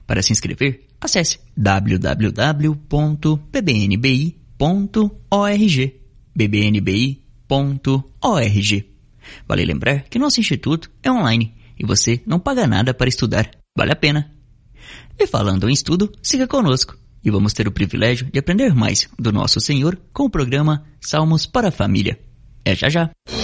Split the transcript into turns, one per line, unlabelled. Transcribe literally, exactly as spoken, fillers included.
Para se inscrever, acesse w w w ponto b b n b i ponto org. b b n b i ponto org. Vale lembrar que nosso instituto é online e você não paga nada para estudar. Vale a pena. E falando em estudo, siga conosco e vamos ter o privilégio de aprender mais do nosso Senhor com o programa Salmos para a Família. É já já.